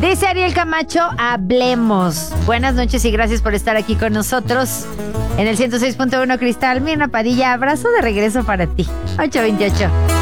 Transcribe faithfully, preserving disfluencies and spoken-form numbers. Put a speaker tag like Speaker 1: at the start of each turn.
Speaker 1: Dice Ariel Camacho, hablemos. Buenas noches y gracias por estar aquí con nosotros. En el ciento seis punto uno Cristal, Mirna Padilla, abrazo de regreso para ti. ocho veintiocho.